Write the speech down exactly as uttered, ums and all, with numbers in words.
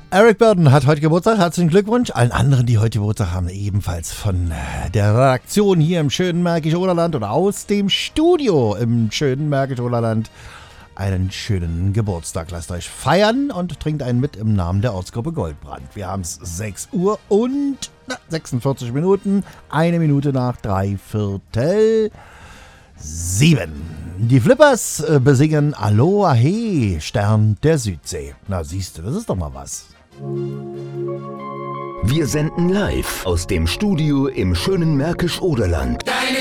Eric Burdon hat heute Geburtstag. Herzlichen Glückwunsch. Allen anderen, die heute Geburtstag haben, ebenfalls von der Redaktion hier im schönen Märkisch-Oderland oder aus dem Studio im schönen Märkisch-Oderland einen schönen Geburtstag. Lasst euch feiern und trinkt einen mit im Namen der Ortsgruppe Goldbrand. Wir haben es sechs Uhr und na, sechsundvierzig Minuten. Eine Minute nach drei Viertel sieben. Die Flippers äh, besingen Aloha He, Stern der Südsee. Na siehst du, das ist doch mal was. Wir senden live aus dem Studio im schönen Märkisch-Oderland.